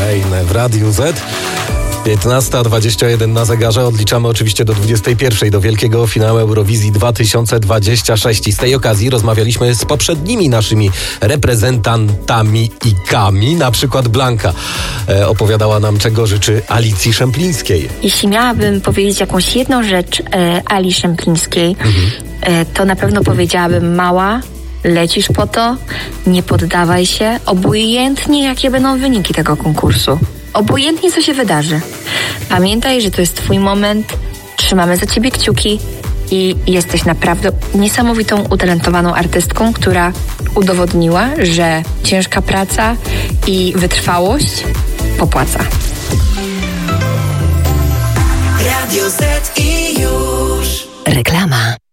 kolejne w Radiu Z. 15:21 na zegarze. Odliczamy oczywiście do 21:00, do wielkiego finału Eurowizji 2026. I z tej okazji rozmawialiśmy z poprzednimi naszymi reprezentantami i na przykład Blanka opowiadała nam, czego życzy Alicji Szemplińskiej. Jeśli miałabym powiedzieć jakąś jedną rzecz Ali Szemplińskiej, to na pewno powiedziałabym: mała, lecisz po to, nie poddawaj się, obojętnie jakie będą wyniki tego konkursu. Obojętnie co się wydarzy. Pamiętaj, że to jest twój moment, trzymamy za ciebie kciuki i jesteś naprawdę niesamowitą, utalentowaną artystką, która udowodniła, że ciężka praca i wytrwałość popłaca. Radio Z i już. Reklama.